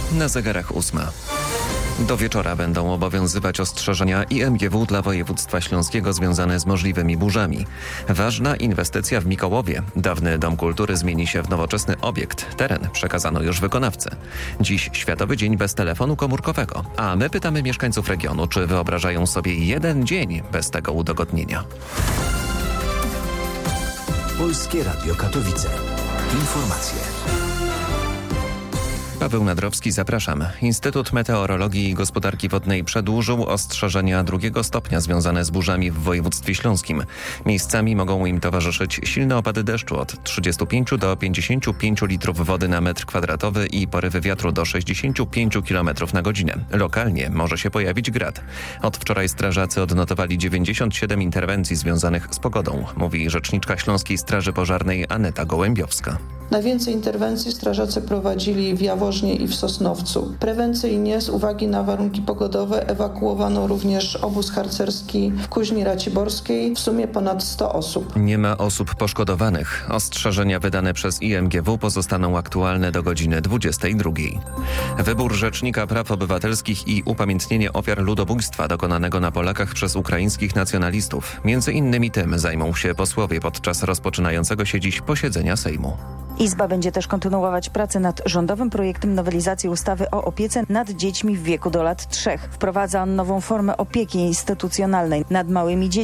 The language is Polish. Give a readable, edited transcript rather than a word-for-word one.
Na zegarach 8. Do wieczora będą obowiązywać ostrzeżenia IMGW dla województwa śląskiego związane z możliwymi burzami. Ważna inwestycja w Mikołowie. Dawny Dom Kultury zmieni się w nowoczesny obiekt. Teren przekazano już wykonawcy. Dziś Światowy Dzień bez telefonu komórkowego. A my pytamy mieszkańców regionu, czy wyobrażają sobie jeden dzień bez tego udogodnienia. Polskie Radio Katowice. Informacje. Paweł Nadrowski, zapraszam. Instytut Meteorologii i Gospodarki Wodnej przedłużył ostrzeżenia 2. stopnia związane z burzami w województwie śląskim. Miejscami mogą im towarzyszyć silne opady deszczu od 35 do 55 litrów wody na metr kwadratowy i porywy wiatru do 65 km na godzinę. Lokalnie może się pojawić grad. Od wczoraj strażacy odnotowali 97 interwencji związanych z pogodą, mówi rzeczniczka Śląskiej Straży Pożarnej Aneta Gołębiowska. Najwięcej interwencji strażacy prowadzili w Jaworznie i w Sosnowcu. Prewencyjnie z uwagi na warunki pogodowe ewakuowano również obóz harcerski w Kuźni Raciborskiej, w sumie ponad 100 osób. Nie ma osób poszkodowanych. Ostrzeżenia wydane przez IMGW pozostaną aktualne do godziny 22. Wybór Rzecznika Praw Obywatelskich i upamiętnienie ofiar ludobójstwa dokonanego na Polakach przez ukraińskich nacjonalistów. Między innymi tym zajmą się posłowie podczas rozpoczynającego się dziś posiedzenia Sejmu. Izba będzie też kontynuować pracę nad rządowym projektem nowelizacji ustawy o opiece nad dziećmi w wieku do lat 3. Wprowadza on nową formę opieki instytucjonalnej nad małymi dziećmi